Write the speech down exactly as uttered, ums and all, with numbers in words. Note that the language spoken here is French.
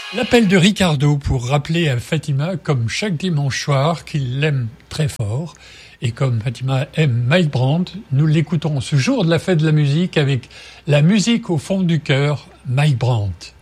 L'appel de Ricardo pour rappeler à Fatima, comme chaque dimanche soir, qu'il l'aime très fort. Et comme Fatima aime Mike Brandt, nous l'écoutons ce jour de la fête de la musique avec la musique au fond du cœur, Mike Brandt.